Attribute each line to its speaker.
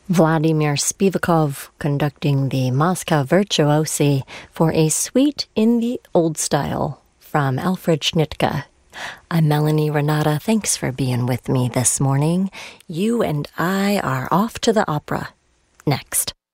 Speaker 1: Vladimir Spivakov conducting the Moscow Virtuosi for a suite in the old style from Alfred Schnittke. I'm Melanie Renata. Thanks for being with me this morning. You and I are off to the opera next.